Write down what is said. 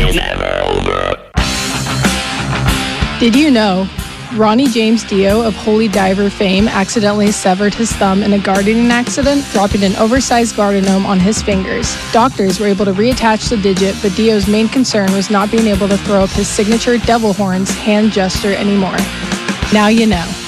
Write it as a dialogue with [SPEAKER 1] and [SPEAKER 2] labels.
[SPEAKER 1] is never over.
[SPEAKER 2] Did you know Ronnie James Dio of Holy Diver fame accidentally severed his thumb in a gardening accident, dropping an oversized garden gnome on his fingers. Doctors were able to reattach the digit, but Dio's main concern was not being able to throw up his signature devil horns hand gesture anymore. Now you know.